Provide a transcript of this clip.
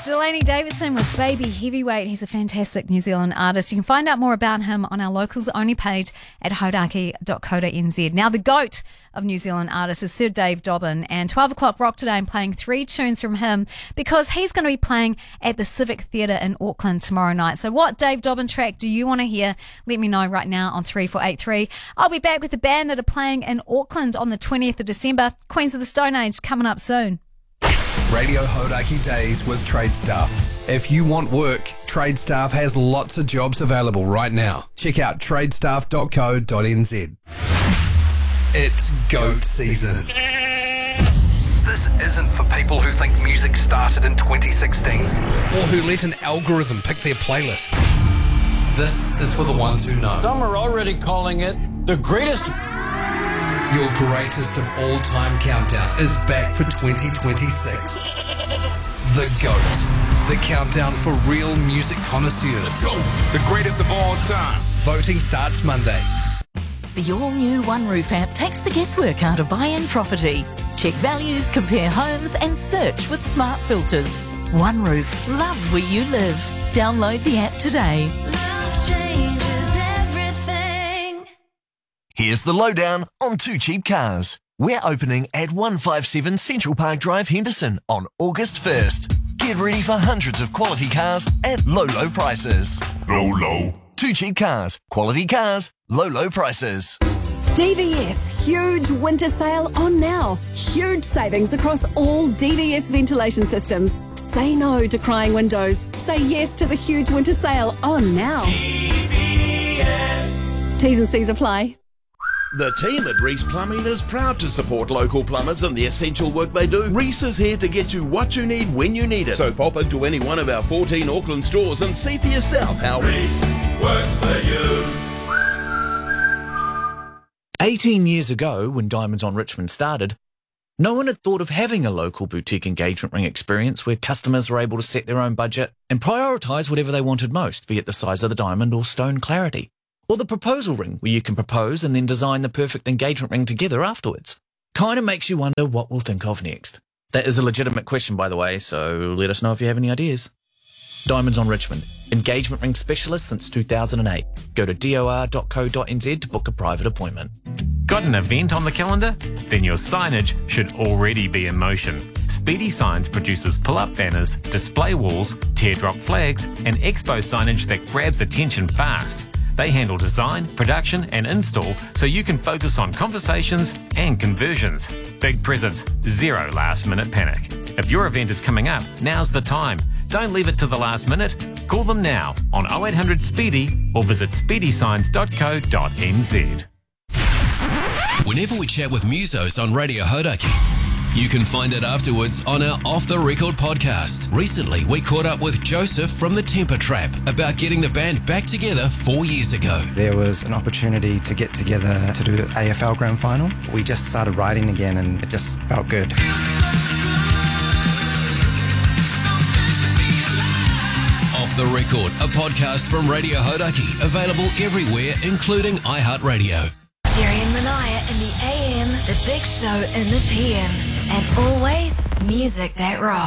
Delaney Davidson with Baby Heavyweight. He's a fantastic New Zealand artist. You can find out more about him on our locals only page at hodaki.co.nz. Now, the GOAT of New Zealand artists is Sir Dave Dobbyn, and 12 o'clock Rock Today, I'm playing 3 tunes from him because he's going to be playing at the Civic Theatre in Auckland tomorrow night. So what Dave Dobbyn track do you want to hear? Let me know right now on 3483. I'll be back with the band that are playing in Auckland on the 20th of December. Queens of the Stone Age coming up soon. Radio Hodaki Days with Trade Staff. If you want work, Trade Staff has lots of jobs available right now. Check out tradestaff.co.nz. It's GOAT season. This isn't for people who think music started in 2016 or who let an algorithm pick their playlist. This is for the ones who know. Some are already calling it the greatest. Your greatest of all-time countdown is back for 2026. The GOAT. The countdown for real music connoisseurs. The greatest of all time. Voting starts Monday. The all-new One Roof app takes the guesswork out of buying property. Check values, compare homes and search with smart filters. One Roof. Love where you live. Download the app today. Love changes everything. Here's the lowdown on Two Cheap Cars. We're opening at 157 Central Park Drive, Henderson on August 1st. Get ready for hundreds of quality cars at low prices. Low. Two Cheap Cars. Quality cars, low prices. DVS, huge winter sale on now. Huge savings across all DVS ventilation systems. Say no to crying windows. Say yes to the huge winter sale on now. DVS. T's and C's apply. The team at Reese Plumbing is proud to support local plumbers and the essential work they do. Reese is here to get you what you need when you need it. So pop into any one of our 14 Auckland stores and see for yourself how Reese works for you. 18 years ago, when Diamonds on Richmond started, no one had thought of having a local boutique engagement ring experience where customers were able to set their own budget and prioritise whatever they wanted most, be it the size of the diamond or stone clarity. Or the proposal ring, where you can propose and then design the perfect engagement ring together afterwards. Kind of makes you wonder what we'll think of next. That is a legitimate question, by the way, so let us know if you have any ideas. Diamonds on Richmond, engagement ring specialist since 2008. Go to dor.co.nz to book a private appointment. Got an event on the calendar? Then your signage should already be in motion. Speedy Signs produces pull-up banners, display walls, teardrop flags, and expo signage that grabs attention fast. They handle design, production and install so you can focus on conversations and conversions. Big presents, zero last-minute panic. If your event is coming up, now's the time. Don't leave it to the last minute. Call them now on 0800 Speedy or visit speedysigns.co.nz. Whenever we chat with musos on Radio Hodaki, you can find it afterwards on our Off the Record podcast. Recently, we caught up with Joseph from the Temper Trap about getting the band back together 4 years ago. There was an opportunity to get together to do an AFL Grand Final. We just started writing again and it just felt good. Off the Record, a podcast from Radio Hodaki, available everywhere, including iHeartRadio. Jerry and Manaya in the AM, the Big Show in the PM, and always music that rocks.